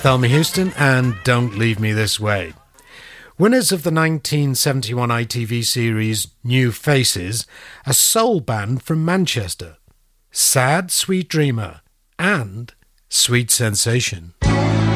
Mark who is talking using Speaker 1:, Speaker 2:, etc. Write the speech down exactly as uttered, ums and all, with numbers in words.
Speaker 1: Thelma Houston and Don't Leave Me This Way. Winners of the nineteen seventy-one I T V series New Faces, a soul band from Manchester. Sad Sweet Dreamer and Sweet Sensation.